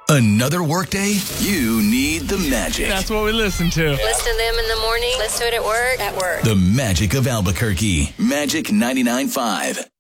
Another workday? You need the magic. That's what we listen to. Listen to them in the morning. Listen to it at work. The magic of Albuquerque. Magic 99.5.